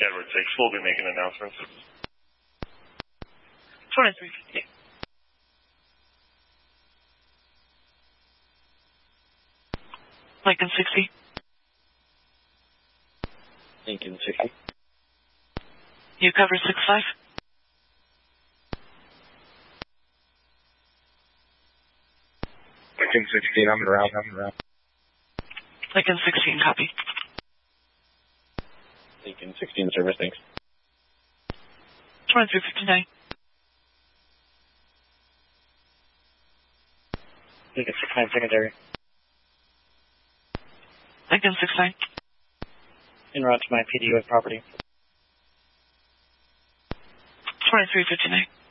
Edward 6, we'll be making announcements. 2358. Lincoln 60. Lincoln 60. You cover 65. Lincoln 16, I'm around. Lincoln 16, copy. Lincoln 16, service, thanks. 2359. Lincoln 69, secondary. Lincoln 69. En route to my PD with property. 2359.